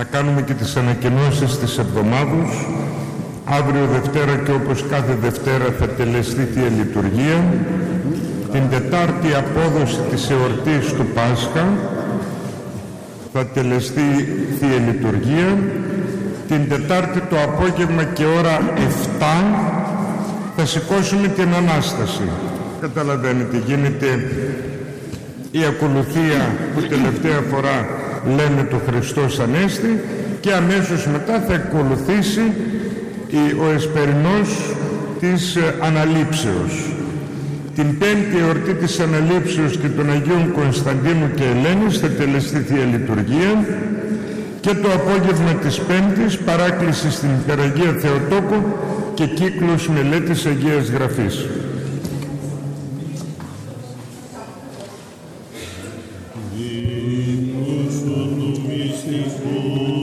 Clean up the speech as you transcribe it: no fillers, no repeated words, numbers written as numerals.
Να κάνουμε και τις ανακοινώσεις της εβδομάδος. Αύριο Δευτέρα και όπως κάθε Δευτέρα θα τελεστεί Θεία Λειτουργία. Την Τετάρτη απόδοση της εορτής του Πάσχα θα τελεστεί Θεία Λειτουργία. Την Τετάρτη το απόγευμα και ώρα 7 θα σηκώσουμε την Ανάσταση. Καταλαβαίνετε, γίνεται η ακολουθία που τελευταία φορά λέμε το Χριστός Ανέστη και αμέσως μετά θα ακολουθήσει ο εσπερινός της Αναλήψεως. Την πέμπτη εορτή της Αναλήψεως και των Αγίων Κωνσταντίνου και Ελένης θα τελεστεί Θεία Λειτουργία και το απόγευμα της Πέμπτης παράκληση στην Υπεραγία Θεοτόκο και κύκλος μελέτης Αγίας Γραφής. Δήμος του μυστικού